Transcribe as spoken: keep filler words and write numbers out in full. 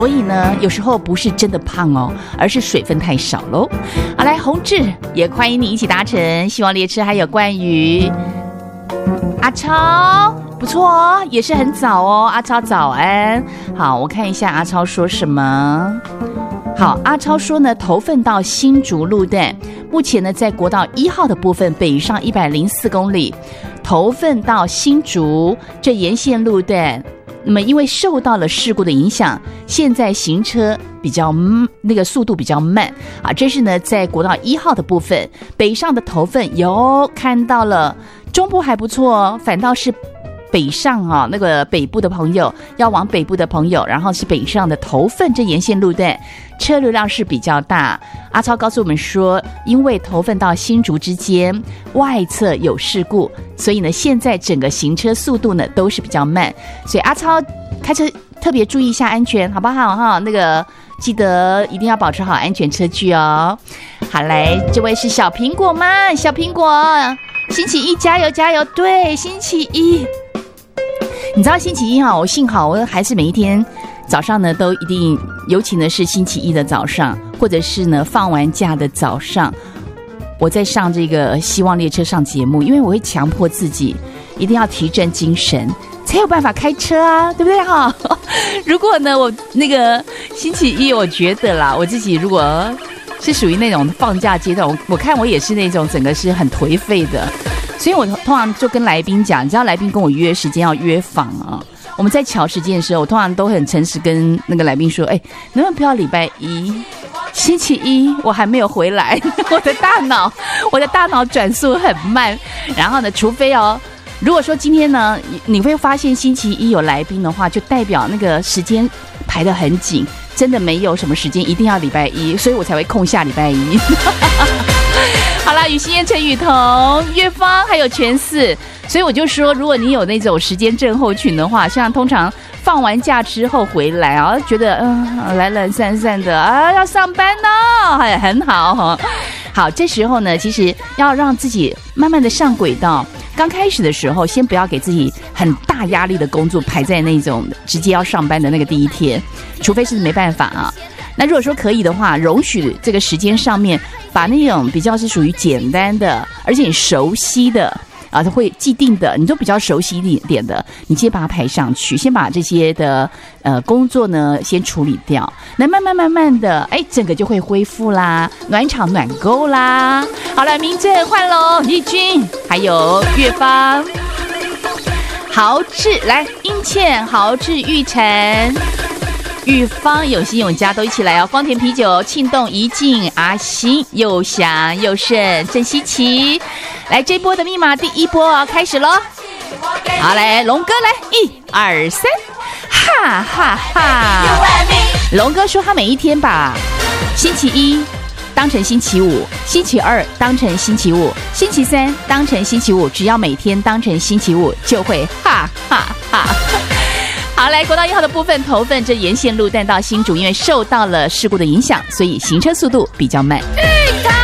所以呢，有时候不是真的胖哦，而是水分太少喽。好，来，宏志也欢迎你一起搭乘希望列车，还有冠宇、阿超，不错哦，也是很早哦。阿超早安。好，我看一下阿超说什么。好，阿超说呢，头份到新竹路段，目前呢在国道一号的部分北上一百零四公里，头份到新竹这沿线路段。那么因为受到了事故的影响，现在行车比较、嗯、那个速度比较慢啊。这是呢在国道一号的部分，北上的头份有看到了，中部还不错哦，反倒是北上啊，那个北部的朋友要往北部的朋友，然后是北上的头份这沿线路段车流量是比较大。阿超告诉我们说，因为头份到新竹之间外侧有事故，所以呢现在整个行车速度呢都是比较慢，所以阿超开车特别注意一下安全，好不好哈？那个记得一定要保持好安全车距哦。好，来，这位是小苹果吗？小苹果，星期一加油加油！对，星期一。你知道星期一哈，我幸好我还是每一天早上呢都一定，尤其呢是星期一的早上，或者是呢放完假的早上，我在上这个希望列车上节目，因为我会强迫自己一定要提振精神，才有办法开车啊，对不对哈？如果呢我那个星期一，我觉得啦，我自己如果是属于那种放假阶段，我我看我也是那种整个是很颓废的。所以我通常就跟来宾讲，你知道来宾跟我约时间要约访啊，我们在瞧时间的时候，我通常都很诚实跟那个来宾说，哎，能不能不要礼拜一，星期一我还没有回来，我的大脑我的大脑转速很慢，然后呢，除非哦，如果说今天呢，你会发现星期一有来宾的话，就代表那个时间排得很紧，真的没有什么时间，一定要礼拜一，所以我才会空下礼拜一。好啦，雨欣燕、陈雨桐、岳芳还有全四，所以我就说，如果你有那种时间症候群的话，像通常放完假之后回来啊，觉得嗯、呃、懒懒散散的啊，要上班呢，还很好哈。好，这时候呢，其实要让自己慢慢的上轨道。刚开始的时候，先不要给自己很大压力的工作排在那种直接要上班的那个第一天，除非是没办法啊。那如果说可以的话，容许这个时间上面把那种比较是属于简单的，而且你熟悉的啊，会既定的，你都比较熟悉一点的，你先把它排上去，先把这些的呃工作呢先处理掉，那慢慢慢慢的，哎，整个就会恢复啦，暖场暖够啦。好了，明正换喽，义军还有岳芳、豪志，来殷倩、豪志、玉成。玉芳、永新、永嘉都一起来哦！光田啤酒、庆动、怡静、阿星、又祥、又胜、郑希琪，来这波的密码第一波哦，开始咯！好，来龙哥来，一二三，哈哈哈！龙哥说他每一天把星期一当成星期五，星期二当成星期五，星期三当成星期五，只要每天当成星期五，就会哈哈哈！好，来国道一号的部分，头份这沿线路段到新竹，因为受到了事故的影响，所以行车速度比较慢。